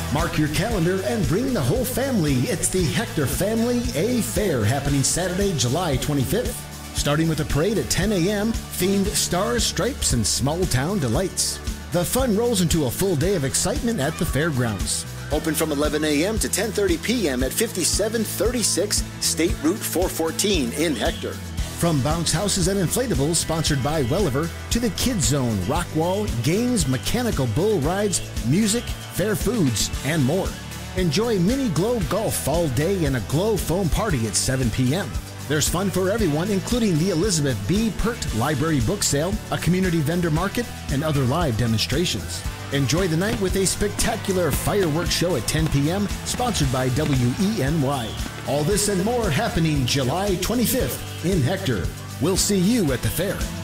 Mark your calendar and bring the whole family. It's the Hector Family A Fair happening Saturday, July 25th. Starting with a parade at 10 a.m., themed stars, stripes, and small-town delights. The fun rolls into a full day of excitement at the fairgrounds. Open from 11 a.m. to 10:30 p.m. at 5736 State Route 414 in Hector. From bounce houses and inflatables sponsored by Welliver to the Kids Zone, rock wall, games, mechanical bull rides, music, fair foods, and more. Enjoy mini glow golf all day and a glow foam party at 7 p.m. There's fun for everyone, including the Elizabeth B. Pert Library Book Sale, a community vendor market, and other live demonstrations. Enjoy the night with a spectacular fireworks show at 10 p.m., sponsored by WENY. All this and more happening July 25th in Hector. We'll see you at the fair.